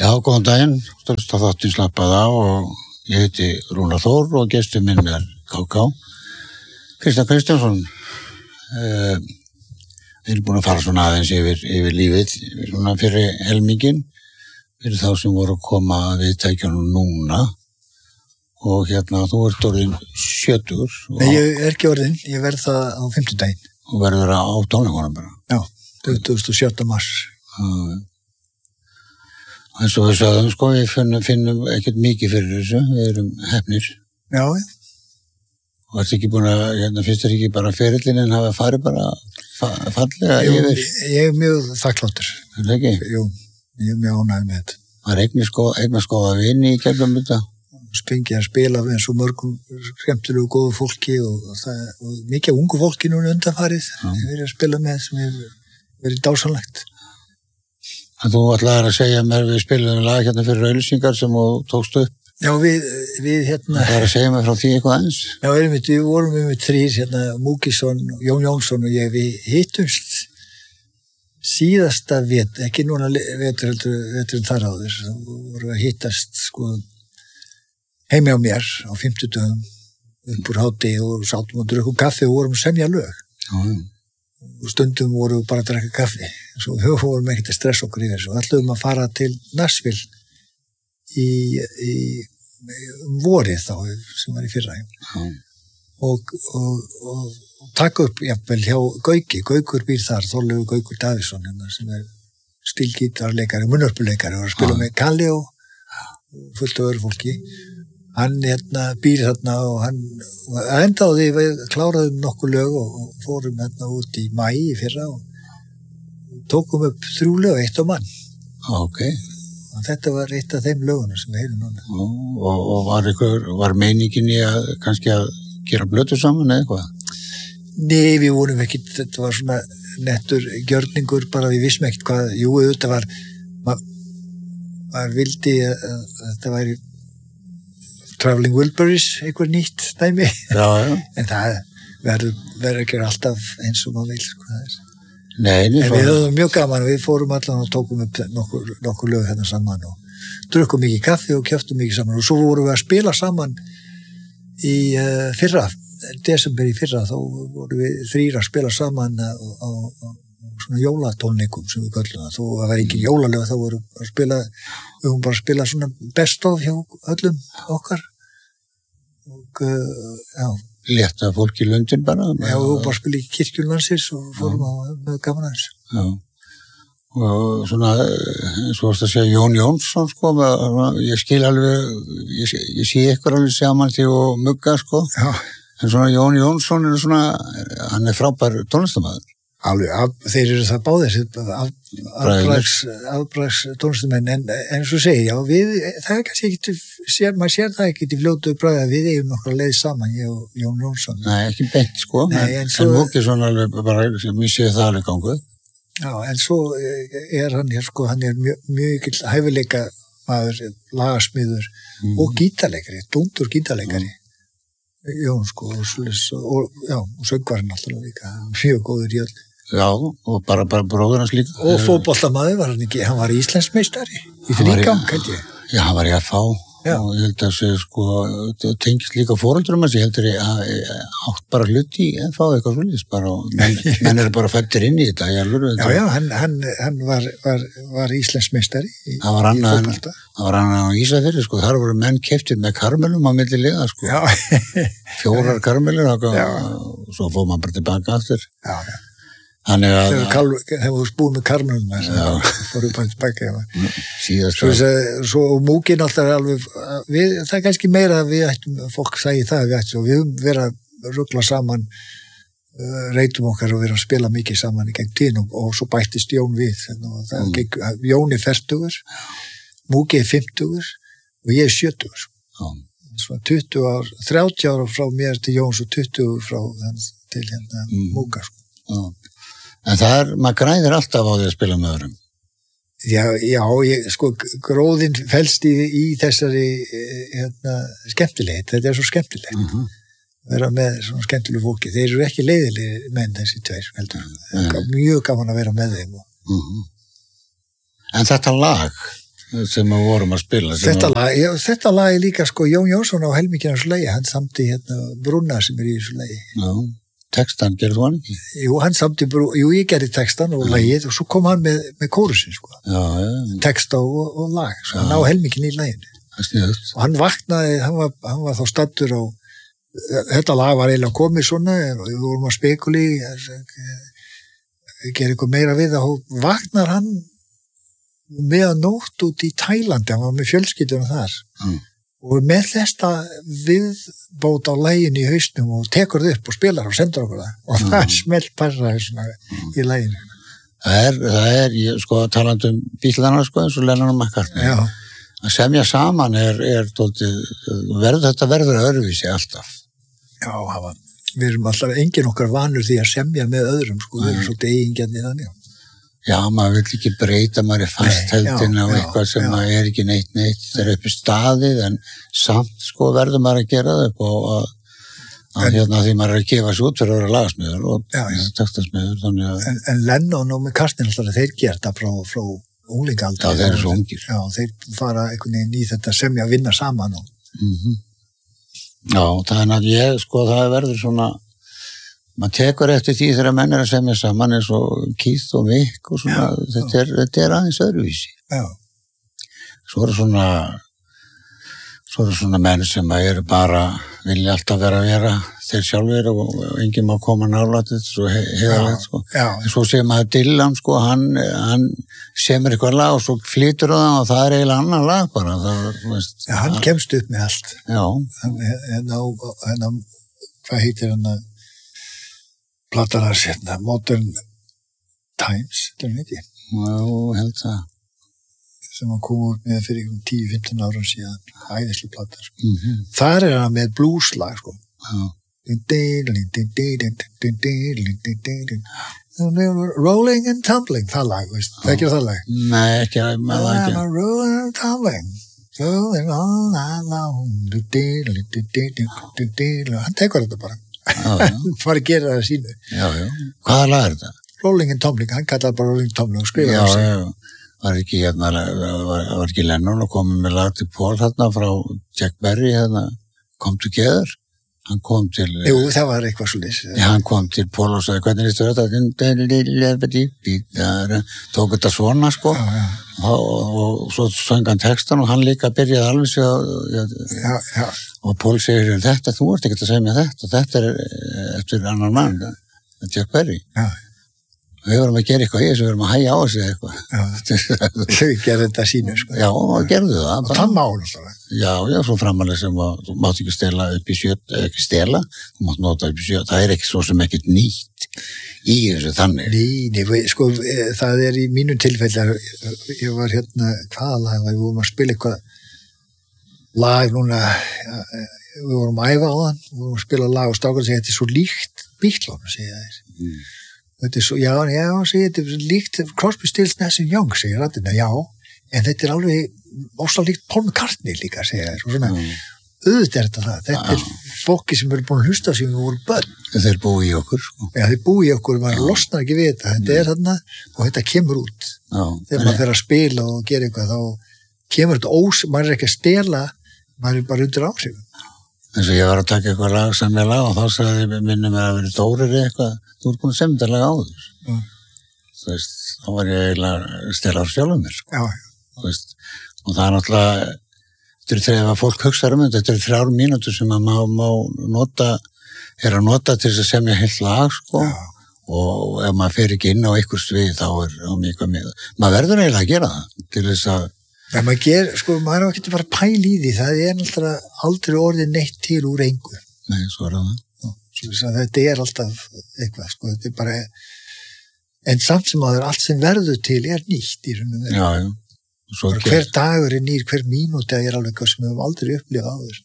Já, góðan daginn, stórst að þáttinn slappað á og ég heiti Rúnar Þór og gestur minn KK. Kristján Kristjánsson. Við erum búin að fara svona aðeins yfir lífið, svona fyrir helmingin, fyrir þá sem voru að koma að viðtækjunum núna. Og hérna, þú ert orðin 70. Nei, ég ekki orðin, ég verð það á 50 daginn. Og verður á tónleikunum bara? Já, 27. mars. Eins og við sagðum, sko, við finnum ekkert mikið fyrir þessu, við erum hefnir. Já. Og ertu ekki búin að, finnst þér ekki bara ferillin en hafa farið bara fallega yfir? Ég er mjög þakkláttur. Er það ekki? Jú, ég er mjög ánægður með þetta. Var eignast góða vini í gegnum þetta? Fengið að spila með svo mörgum skemmtilegu góðu fólki og mikið ungu fólki núna undanfarið. Ég verið að spila með sem hefur verið dásanlegt. Þú ætlaðir að segja mér, við spilum lag hérna fyrir auglýsingar sem þú tókst upp. Já, við hérna... Það er að segja mér frá því eitthvað eins. Já, við vorum með þrír, Múkisson, Jón Jónsson og ég, við hittumst síðasta ekki núna vetur þar áður. Vorum að hittast, sko, heimi á mér á 50 dögum, upp úr háti og sátum og drukkum kaffi og vorum að semja lög. Og stundum vorum við bara að drekka kaffi. Svo við vorum ekkert að stressa okkur yfir þessu. Og ætluðum að fara til Nashville í vorið þá, sem var í fyrra. Og taka upp, jafnvel, hjá Gauki. Gaukur býr þar, Þorleifur Gaukur Davíðsson, sem er stílgítarleikari, munnörpuleikari, og var að spila með Kalli og fullt af öðru fólki. Hann býr þarna og endaði við kláraðum nokkuð lög og fórum út í maí í fyrra og tókum upp 3 lög, 1 á mann. Ok. Og þetta var eitt af þeim lögunum sem við heyrum núna. Og var meiningin í að kannski að gera blötu saman eða eitthvað? Nei, við vorum ekki, þetta var svona nettur gjörningur, bara við vissum ekkert hvað, jú, þetta var, maður vildi að þetta væri Traveling Wilburys, einhver nýtt dæmi. Já. En það verður ekki alltaf eins og maður vil, sko það er. Nei, en við höfum mjög gaman og við fórum allan og tókum upp nokkur lög hérna saman og drukkum mikið kaffi og kjöftum mikið saman og svo vorum við að spila saman í fyrra, desember í fyrra, þá vorum við 3 að spila saman á svona jólatónleikum sem við köllum það. Þó að það var ekki jólalög, þá vorum við bara að spila svona best of hjá öllum okkar og já. Létta fólk í Lundin bara? Já, við bara spila í kirkjunlandsins og fórum með gaman aðeins. Já. Og svona, svo að segja, Jón Jónsson, sko, ég skil alveg, ég sé ykkur alveg saman til og mugga, sko. Já. En svona Jón Jónsson er svona, hann er frábær tónlistarmaður. Alveg, þeir eru það báðir, afbræks tónlistamenn, en svo segi, já, það er kannski ekki, maður sér það ekki í fljótu bræði að við eigum nokkra leið saman, ég og Jón Jónsson. Nei, ekki beint, sko, en Múkisson alveg bara, mér séð það alveg ganguð. Já, en svo er hann hér, sko, hann er mjög hæfileika maður, lagasmiður og gítarleikari, dúndur gítarleikari. Jón, sko, og söngvarinn alltaf líka, mjög góður í öll. Já, og bara bróður hans líka. Og fótboltamaður var hann ekki, hann var íslensmeistari í þrígang, held ég. Já, hann var í FH og ég held að segja, sko, tengist líka fóreldurum hans, ég heldur átt bara hluti í FH eitthvað svolítið, bara, menn eru bara fættir inn í þetta, ég alveg. Já, hann var íslensmeistari í fótbolta. Það var annan á Ísafirði, sko, þar voru menn keyptir með karmelum á milli liða, sko. Já. 4 karmelur, og svo fór maður bara tilbaka aftur. Já. Þannig að... Þegar þú spúið með karmelum, fór upp hans baka. Síðast. Svo Múkin alltaf alveg, það er kannski meira að við ættum, fólk sæði það, við höfum verið að rugla saman, reytum okkar og verið að spila mikið saman í gegn tíðin og svo bættist Jón við. Jón er 40, Múki er 50 og ég er 70. Svona 20 ár, 30 ára frá mér til Jóns og 20 frá til Múka. En maður græðir alltaf á því að spila með öðrum. Já, sko, gróðinn felst í þessari skemmtilegt. Þetta er svo skemmtilegt. Vera með svona skemmtilegu fólki. Þeir eru ekki leiðilegir menn þessi tveir, heldur. Mjög gaman að vera með þeim. En þetta lag, sem við vorum að spila. Þetta lag líka sko Jón Jónsson á helmingina þessu lagi, hann samti Brúna sem í þessu lagi. Já, textan gerði þú hann ekki? Jú, hann samti ég gerði textan og lagið og svo kom hann með kórusin sko. Já. Text og lag, svo hann á helmingin í laginu. Það sniðut. Og hann vaknaði, hann var þá stattur á, þetta lag var eiginlega komið svona, við vorum að spekuli, gera eitthvað meira við það, og vaknar hann með nótt út í Tælandi, hann var með fjölskyldunum þar og með þetta viðbót á laginu í hausnum og tekur það upp og spilar og sendur okkur það og það smelt passaði svona í laginu. Það er sko talandi Bítlana sko eins og Lennon og McCartney. Já. Að semja saman þetta verður öðruvísi alltaf. Já, við erum alltaf engin okkar vanur því að semja með öðrum sko, við erum svolítið eigingjarnir þannig. Já, maður vill ekki breyta, maður fastheldin á eitthvað sem er ekki neitt, það er upp í staðið, en samt sko verður maður að gera það upp og því maður er að gefa sér út fyrir að vera lagasmiður og textasmiður, þannig að... En Lennon og McCartney alltaf, þeir gera þetta frá unglingaaldri. Já, þeir eru svo ungir. Já, þeir fara einhvern veginn í þetta semja að vinna saman og... Já, þannig að það verður svona... Maður tekur eftir því þegar menn að semja saman eins og Keith og Mick og svona, þetta er aðeins öðruvísi. Já. Svo eru svona menn sem eru bara, vilja alltaf vera þeir sjálfur og enginn má koma nálægt þetta svo heiðalegt, sko. Já. Svo sé maður Dylan, sko, hann semur eitthvað lag og svo flytur það og það er eiginlega annan lag bara. Já, hann kemst upp með allt. Já. Hvað heitir hann að platanar Modern Times, þetta veit ég. Já, held það. Sem hann kom út með fyrir 10-15 árum síðan, æðislu platar. Þar er hann með blueslag, sko. Já. Rolling and Tumbling, það lag, veist. Það ekki það lag? Nei, ekki að maður ekki. Rolling and Tumbling. Rolling all night long. Hann tekur þetta bara. Fari að gera það sínu. Já. Hvaða lag er þetta? Rolling and Tumbling, hann kallaði bara Rolling and Tumbling og skrifaði það sig. Já. Var ekki Lennon og komið með lag til Paul þarna frá Jack Berry Come Together. Hann kom til... Jú, það var eitthvað svolítið. Já, hann kom til Paul og sagði, hvernig er þetta? Tók þetta svona, sko. Já. Og svo söng hann textan og hann líka byrjaði alveg Já. Og Paul segir, þú ert ekkert að segja mér þetta er eftir annan mann, Jack Berry. Já. Við vorum að gera eitthvað í þessu, við vorum að hægja á þessu eitthvað. Þau gerði þetta sínu, sko. Já, og gerðu það. Og það má alltaf. Já, svo framalega sem þú mátt ekki stela upp í sjöt, ekki stela, þú mátt nota upp í sjöt, það er ekki svo sem ekkert nýtt í þessu þannig. Nei, sko, það er í mínu tilfelli, ég var hvaða lag, við vorum að spila eitthvað lag núna, við vorum að æfa á þann, við vorum að spila lag og stákar segja, þetta er svo líkt Beatlunum, segja þeir. Þetta er svo, segja, þetta er líkt Crosby, Stills, Nash & Young, segja rættina, já, en þetta er alveg ósláð líkt Paul McCartney líka, segja þeir, og svona, auðvitað er þetta er fólki sem eru búin að hlusta sem við vorum börn. Þeir búi í okkur, sko. Já, þeir búi í okkur, maður losnar ekki við þetta er þarna og þetta kemur út. Já. Þegar maður fer að spila og gera eitthvað, þá kemur þetta maður er ekki að stela, maður er bara undir áhrifum. En svo ég var að taka eitthvað lag samlega og þá sagði ég minnum að vera Dórir eitthvað, þú ert búin að semja þetta lag áður. Þú veist, þá var ég eiginlega að stela á sjálfum mér, sko. Já. Þú veist, og það er náttúrulega, þegar fólk hugsaður þetta 3 mínútur sem að má nota til þess að semja heilt lag, sko. Já. Og ef maður fer ekki inn á einhver svið, þá er mikið með. Maður verður eiginlega að gera það til þess að Já, maður er ekki bara pæl í því, það er alltaf aldrei orðið neitt til úr engu. Nei, svo er það. Svo þetta er alltaf eitthvað, sko, þetta er bara, en samt sem að allt sem verður til er nýtt í rauninu. Já. Hver dagur er nýr, hver mínúti er alveg eitthvað sem við höfum aldrei upplifað áður.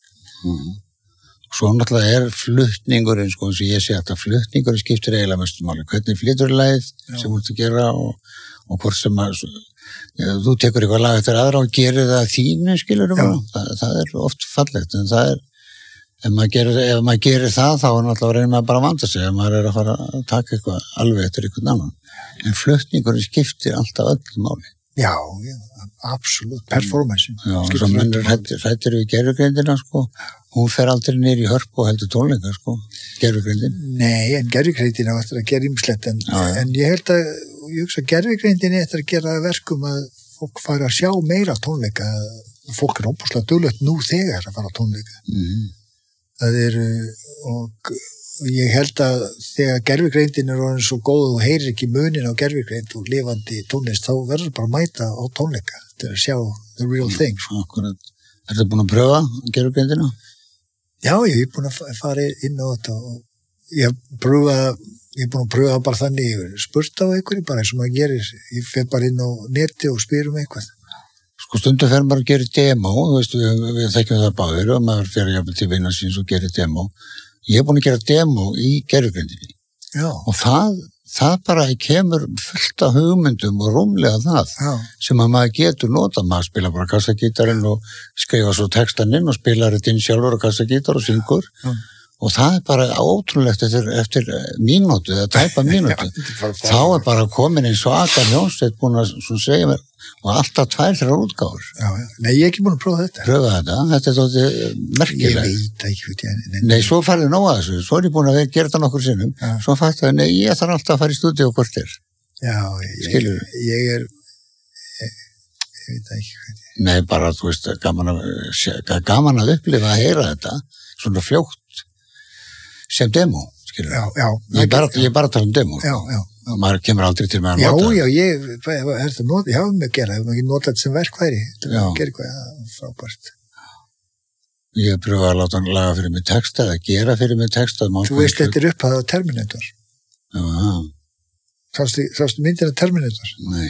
Svo náttúrulega er flutningurinn, sko, eins og ég sé alltaf, flutningurinn skiptir eiginlega mestu máli. Hvernig flytur leið sem þú ert að gera og hvort sem að þú tekur eitthvað lag eftir aðra og gerir það þínu, skilur það er oft fallegt, en það er ef maður gerir það, þá er náttúrulega reynir maður bara að vanda sig ef maður er að fara að taka eitthvað alveg eftir einhvern annan, en flutningurinn skiptir alltaf öllu máli. Já, absolutt, performance. Já, svo menn hrættir við gervigreindina, sko. Hún fer aldrei niður í hörpu og heldur tónleika, sko, gervigreindin. Nei, en gervigreindin á eftir að gera ýmislegt, en ég held að, ég hugsa að gervigreindin eftir að gera verkum að fólk fara að sjá meira tónleika. Fólk óbúslega duglegt nú þegar að fara á tónleika. Það og ég held að þegar gervigreindin orðin svo góð og heyrir ekki munin á gervigreind og lifandi tónlist, þá verður bara að mæta á tónleika til að sjá the real thing. Akkurat. Ertu búin að pröfa gervigreindina? Já, ég er búin að fara inn á þetta og ég er búin að pröfa bara þannig, ég spurt á einhverju bara eins og maður gerir, ég fer bara inn á neti og spyr eitthvað. Sko stundum fer maður að gera demo, þú veist, við þekkjum það báðir og maður fer jafnvel til vinna síns og gerir demo. Ég er búin að gera demo í gervigreindinni. Já. Og það bara kemur fullt af hugmyndum og rúmlega það sem að maður getur notað. Maður spila bara kassagítarinn og skrifa svo textan inn og spila þetta inn sjálfur á kassagítar og syngur. Og það bara ótrúlegt eftir mínútu eða tæpa mínútu. Þá bara komin einn svaka hljómsveit búin að segja mér og alltaf 2-3 útgáfur. Já. Nei, ég er ekki búin að prófa þetta. Pröfa þetta þótti merkileg. Ég veit ekki. Nei, svo farið nóg að þessu. Svo er ég búin að gera þetta nokkur sinnum. Svo fætti að ég þarf alltaf að fara í stúdíu og kortir. Já, ég veit ekki. Nei, bara, þú veist, gaman að upplifa að heyra þetta svona fljótt sem demo, skilur. Já. Ég bara tala demo. Já. Maður kemur aldrei til með að nota. Já, ég hef mig að gera, ég hef ekki notað þetta sem verkværi, til að gera eitthvað frábært. Ég pröfa að láta hann laga fyrir mig texta eða gera fyrir mig texta. Þú veist, þetta er upphæðað á Terminator. Já. Sástu myndina Terminator? Nei.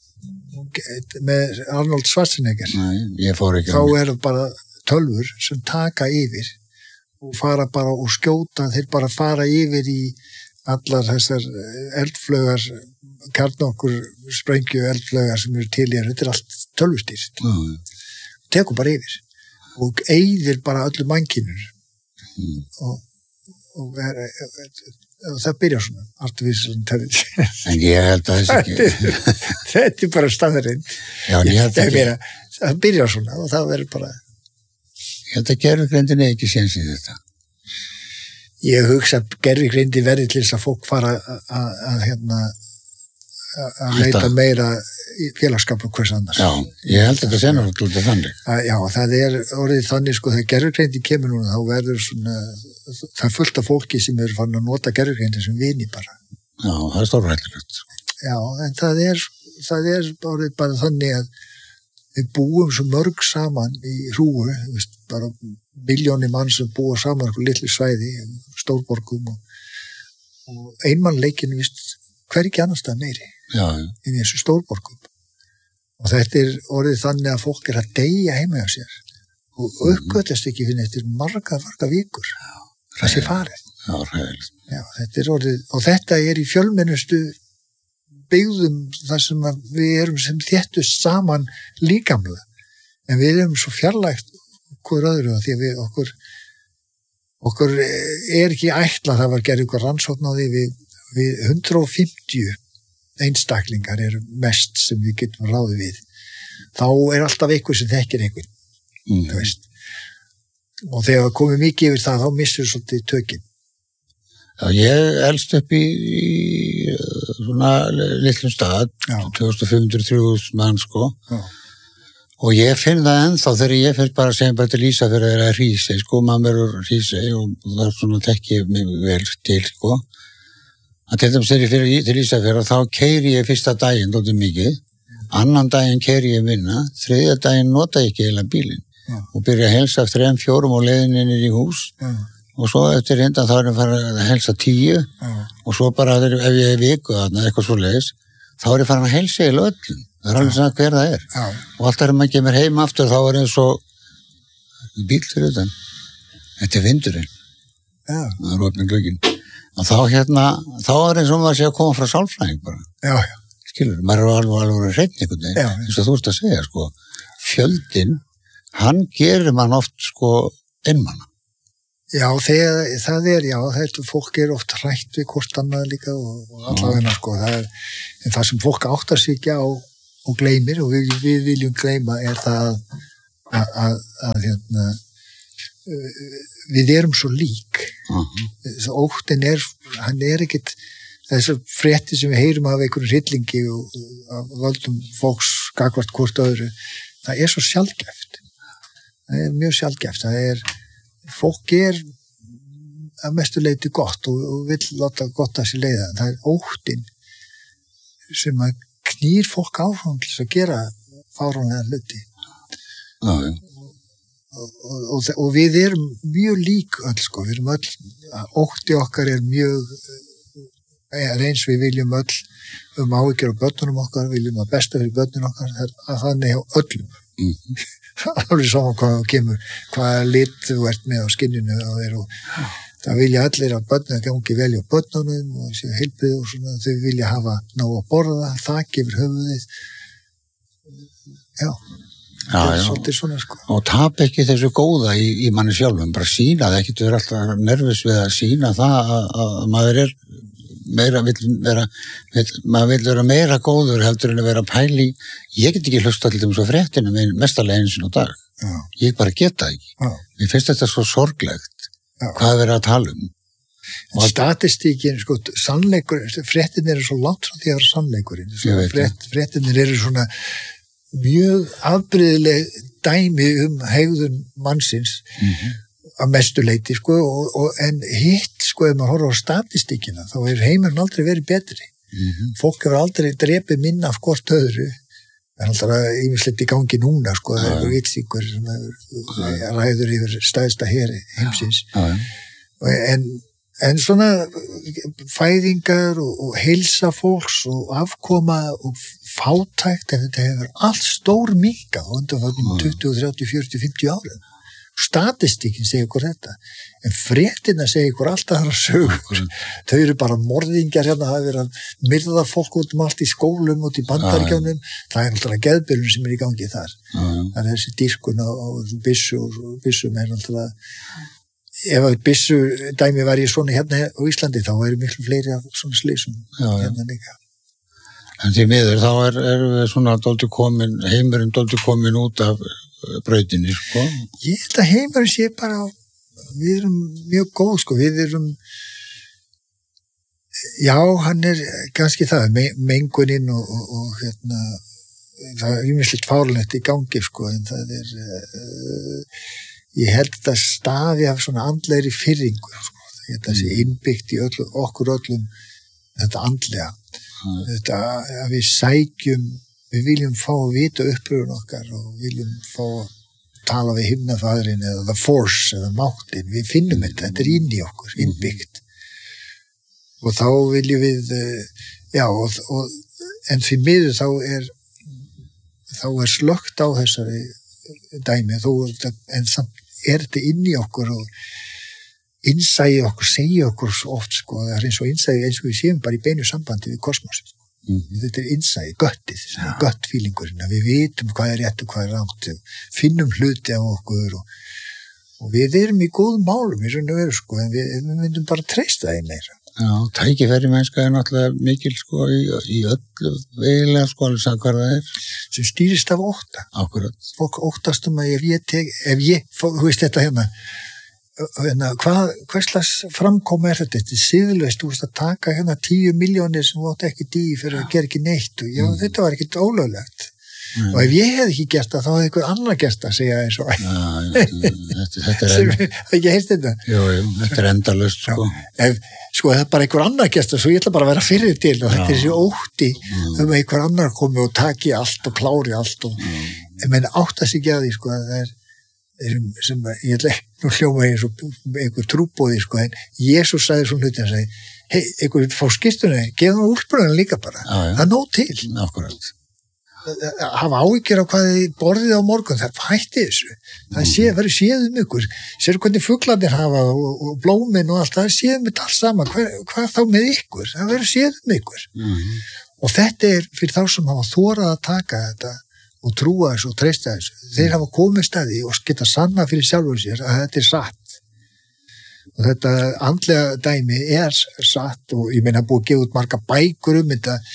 Með Arnold Schwarzenegger. Nei, ég fór ekki. Þá eru bara tölvur sem taka yfir og fara bara og skjóta, þeir bara fara yfir í allar þessar eldflögar, kjarnokkur sprengju eldflögar sem eru til í þetta er allt tölvustýrt. Tekur bara yfir og eyðir bara öllu mannkynur og það byrjar svona artificial intelligence. En ég held að þess ekki. Þetta er bara staðarind. Já, en ég held ekki. Það byrjar svona og það verður bara. Ég held að gervigreindin ekki séns í þetta. Ég hugsa að gervigreindi verði til þess að fólk fara að leita meira í félagskap og hvers annars. Já, ég held að þetta senur út af þannig. Já, það er orðið þannig, sko, þegar gervigreindi kemur núna, þá verður svona, það er fullt af fólki sem eru farin að nota gervigreindi sem vini bara. Já, það er stórhættulegt. Já, en það er orðið bara þannig að við búum svo mörg saman í hrúu, bara milljónir mann sem búa saman okkur litlu svæði, stórborgum og einmannleikinu, hver ekki annars það meiri í þessu stórborgum. Og þetta er orðið þannig að fólk er að deyja heima hjá sér og uppgötast ekki fyrir eftir marga vikur. Það sé farið. Já, ræðilegt. Já, þetta er orðið, og þetta er í fjölmennustu byggðum þar sem við erum sem þéttust saman líkamlega. En við erum svo fjarlægt hver öðru því að okkur er ekki ætlað, það var gerð ykkur rannsókn á því við 150 einstaklingar eru mest sem við getum ráðið við. Þá er alltaf einhver sem þekkir einhvern, þú veist. Og þegar það komið mikið yfir það, þá missur svolítið tökin. Já, ég elst upp í svona litlum stað, 2500-3000 mann, sko. Já. Og ég finn það ennþá þegar ég finn bara að segja bara til Ísafjörð að það er Hrísey, sko, maður verður Hrísey og það er svona tekki mig vel til, sko. Að til dæmis þegar ég fyrir til Ísafjörð og þá keyri ég fyrsta daginn dálítið mikið, annan daginn keyri ég minna, þriðja daginn nota ég ekki heila bílinn og byrja að helsa 3-4 á leiðinni í hús og svo eftir hindan þá erum farið að helsa 10 og svo bara ef ég er viku þarna, eitthvað svo leiðis, þá er ég farin að helsa í öllum. Það er alveg svona hver það er. Og alltaf þegar maður kemur heim aftur þá er eins og bíl fyrir utan. Þetta er vindurinn. Það er opnið glögginn. Og þá er eins og maður sé að koma frá sálfræðing bara. Skilur, maður er alveg hreinn einhvern veginn. Eins og þú ert að segja, sko. Fjöldinn, hann gerir mann oft, sko, einmanna. Já, þetta fólk er oft hrætt við hvort annað líka og allavegna, sko. En það sem fólk áttar sig ekki á og gleymir og við viljum gleyma það að við erum svo lík. Óttinn hann ekkert þessar fréttir sem við heyrum af einhverjum hryllingi og af völdum fólks gagnvart hvort öðru, það svo sjaldgæft. Það mjög sjaldgæft. Fólk að mestu leyti gott og vill láta gott að sér leiða. Það óttinn sem að knýr fólk áfram til að gera fáránlega hluti. Og við erum mjög lík öll, sko. Við erum öll, ótti okkar mjög eins við viljum öll áhyggjur á börnunum okkar, viljum að besta fyrir börnunum okkar, þannig á öllum. Alveg saman hvað kemur, hvaða lit þú ert með á skinninu og það vilja allir að börnunum gangi vel á börnunum og séu heilbrigð og svona, þau vilja hafa nóg að borða, þak yfir höfuðið. Svolítið svona, sko. Og tap ekki þessu góða í manni sjálfum, bara sína það, ekki vera alltaf nervus við að sína það að maður meira maður vill vera meira góður heldur en að vera pæli. Ég get ekki hlusta til þeim svo fréttinu mestarlega einu sinni á dag. Ég bara geta ekki. Mér finnst þetta svo sorglegt hvað verið að tala um. Statistíkin, sko, sannleikur, fréttinir svo langt frá því að vera sannleikurinn. Fréttinir svona mjög afbrigðileg dæmi hegðun mannsins að mestu leyti, sko, en hitt, sko, ef maður horfir á statistíkina, þá heimurinn aldrei verið betri. Fólk hefur aldrei drepið minna af hvort öðru, en alltaf ýmislegt í gangi núna, sko, það vitsíkur sem ræður yfir stæðsta heri heimsins. En svona fæðingar og heilsa fólks og afkoma og fátækt, þetta hefur allt stór minkað á undanförnum 20, 30, 40, 50 árum. Statistíkin segir ykkur þetta, en fréttina segir ykkur alltaf þar að sögur. Þau bara morðingjar hérna, það verið að myrða fólk út allt í skólum, út í Bandaríkjunum, það náttúrulega geðbilun sem í gangi þar. Það þessi dýrkun á byssum náttúrulega, ef að byssu dæmi var ég svona hérna á Íslandi, þá miklu fleiri af svona slysum hérna líka. En því miður, þá við svona heimurinn dálítið komin út af brautinni, sko. Ég held að heimurinn sé bara, við erum mjög góð, sko, við erum, hann kannski það, mengunin og það ýmislegt fáránlegt í gangi, sko, en það ég held að stafi af svona andlegri firringu, sko, þetta sé innbyggt í okkur öllum þetta andlega, þetta að við sækjum, við viljum fá að vita uppröðun okkar og viljum fá að tala við himnafaðurinn eða the force eða máttin, við finnum þetta inn í okkur, innbyggt. Og þá viljum við, en því miður þá slökkt á þessari dæmi, en samt þetta inn í okkur og innsæði okkur, segja okkur svo oft, sko, það eins og innsæði eins og við séum bara í beinu sambandi við kosmosið. Þetta innsæði, göttið, göttfílingurinn, að við vitum hvað rétt og hvað rangt, finnum hluti af okkur og við erum í góðum málum í raun og veru, sko, en við myndum bara treysta það meira. Tækifæri mennska náttúrulega mikil, sko, í öllu eiginlega, sko, alveg sagði hvað það sem stýrist af ótta. Akkurat. Fólk óttast að þú veist þetta hérna, hverslags framkoma þetta? Þetta siðlaust, þú veist að taka hérna 10 milljónir sem þú átt ekki fyrir að gera ekki neitt og þetta var ekkert ólöglegt. Og ef ég hef ekki gert það, þá hefði einhver annar gert það, segja eins og þetta ekki heist þetta? Jú, þetta endalaust, sko. Sko, það bara einhver annar gert það, svo ég ætla bara að vera fyrir til og þetta þessi ótti einhver annar komi og taki allt og klári allt og menn átta sig ekki að því, sko, að það sem ég ætla nú hljóma eins og einhver trúbóði, sko, en Jesús sagði svona hluti, hann sagði, einhver fá skýrstuna, gefa hann úrbröðan líka bara, það nóg til. Akkurat. Hafa áhyggjur á hvað þið borðið á morgun, það hætti þessu, það verður séð ykkur, sér hvernig fuglarnir hafa og blómin og allt, það séð allt saman, hvað þá með ykkur, það verður séð ykkur. Og þetta fyrir þá sem hafa þorað að taka þetta og trúa þessu og treysta þessu, þeir hafa komið staði og geta sanna fyrir sjálfur sér að þetta satt. Og þetta andlega dæmi satt og ég meina búið að gefa út marga bækur þetta,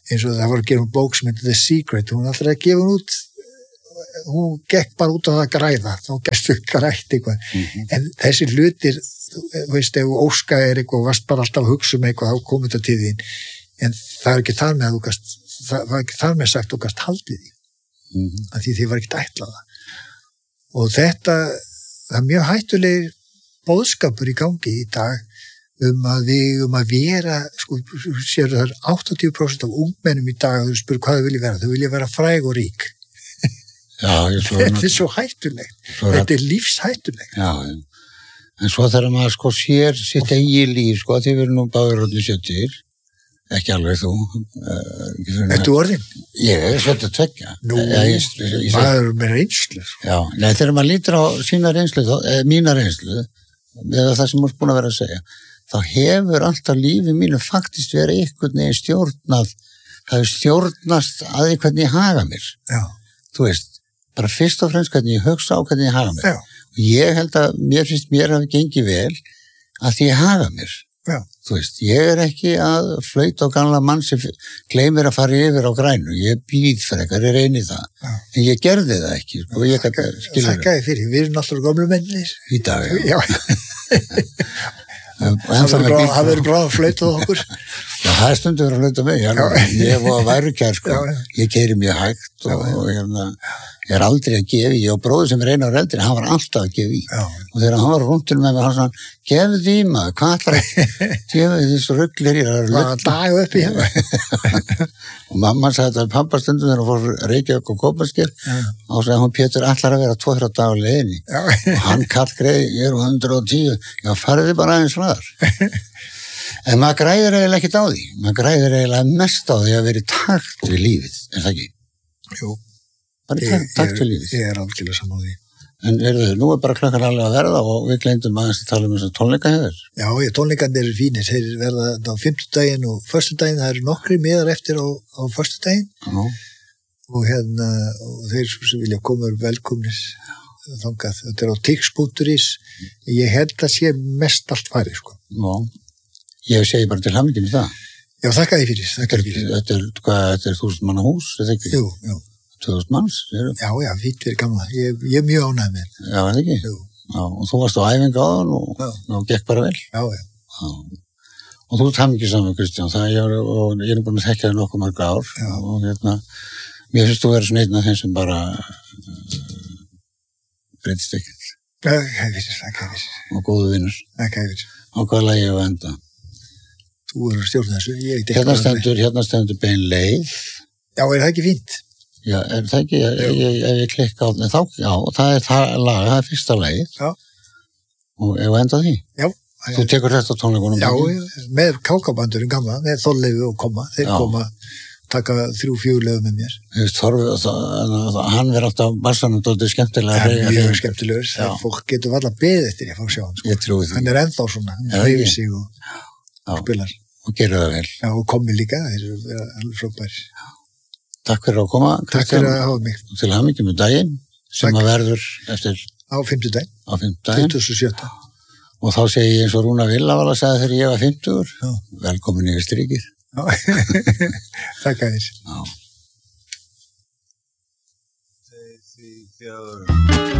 eins og það var að gera bók sem heitir The Secret, hún alltaf að gefa hún út, hún gekk bara út á það að græða, þá gæstu grætt eitthvað, en þessi hlutir, veist, ef óska eitthvað og varst bara alltaf að hugsa eitthvað, þá kom þetta til þín, en það er ekki þar með að þú gast, það var ekki þar með sagt þú gast haldið því, af því þið var ekki ætlaða, og þetta, það er mjög hættuleg boðskapur í gangi í dag, að vera, sko, sér það er 80% af ungmennum í dag, þú spyrir hvað þau vilja vera fræg og rík. Já, þetta er svo hættulegt. Þetta er lífshættulegt. Já, en svo þegar maður sko sér sitt eigi líf, sko, því við erum nú báður orðin 70, ekki alveg þú. Ertu orðin? Ég er 72. Nú, maður með reynslu. Já, nei, þegar maður lítur á sína reynslu, mína reynslu, eða það sem maður búin að vera að segja, þá hefur alltaf lífið mínu faktist verið einhvern veginn stjórnað, það hefur stjórnast að því hvernig ég haga mér. Já. Þú veist, bara fyrst og fremst hvernig ég hugsa á hvernig ég haga mér. Já. Og ég held að mér hafi gengið vel að því ég haga mér. Já. Þú veist, ég er ekki að flauta á gamla mann sem gleymir að fara yfir á grænu. Ég býð frekar, ég reyni það. Já. En ég gerði það ekki. Og ég þakkaði fyrir, við erum alltaf gömlu mennir. Í dag, já. Það verður bráð að flauta okkur. Já, það er stundu verið að flauta mig. Ég var værukær, sko. Ég keyri mjög hægt og ég er aldrei að gefa í. Ég og bróður sem er 1 ára eldri, hann var alltaf að gefa í. Og þegar hann var rúntur með mig, hann sagði, gefðu því maður, hvað ætlar að gefa þessu rugglir í það? Hvað að daga upp í hefða? Og mamma sagði þetta pappa stundum þegar hann fór Reykjavík og Kópasker og sagði hún Pétur allar að vera 2-3 dagar á leiðinni og hann kallgreið, ég er 110 já fariði bara aðeins hraðar en maður græðir eiginlega ekkert á því maður græðir eiginlega mest á því að vera í takt við lífið, er það ekki? Jú, bara takt við lífið ég er algjörlega sammála því. En nú er bara klokkan alveg að verða og við gleymdum aðeins að tala þessar tónleika hefur. Já, tónleikarnir eru fínir, þeir verða á 50-daginn og föstudaginn, það eru nokkri miðar eftir á föstudaginn og og þeir sem vilja koma velkomnir þangað, þetta er á tix.is, ég held að sé mest allt farið, sko. Já, ég segi bara til hamingju með það. Já, þakka þér fyrir. Þetta er 1000 manna hús, er það ekki? Jú, já. 2000 manns? Já, fínt fyrir gamla. Ég er mjög ánægð með. Já, er það ekki? Jú. Já, og þú varst á æfingu áðan og gekk bara vel. Já. Og þú ert hamingjusamur, Kristján, og ég er búin að þekka þér nokkuð mörg ár og mér finnst þú vera svona einn af þeim sem bara breytist ekkert. Þakka fyrir. Og góðu vinnur. Þakka fyrir. Og hvað lagi ég að enda? Þú er að stjórna þessu. Hérna stendur bein leið. Já, er það ekki fínt? Já, er það ekki, ef ég klikka á það, já, það er það lag, það er fyrsta lagið. Já. Og ef enda því? Já. Þú tekur þetta á tónleikunum? Já, með kákabandurinn gamla, með Þorleifi og Koma, þeir koma, taka 3-4 lög með mér. Þú veist, hann verður alltaf bassanum dóttir skemmtilega. Það er mjög skemmtilegur, það fólk getur alltaf beðið eftir ég fá sjá hann, sko. Ég trúi því. Hann er ennþá svona, hann hreyfir sig og spilar. Og gerir það vel. Já, og Komi líka, þeir eru alveg frábærir. Takk fyrir að koma, Kristján. Takk fyrir að hafa mig. Til hamingju með daginn, sem að verður eftir... Á 50-daginn. Á 50-daginn. 27. Og þá segi ég eins og Rúna Villavala sagði þegar ég var 50, velkomin yfir strikið. Já, takk að þér. Já.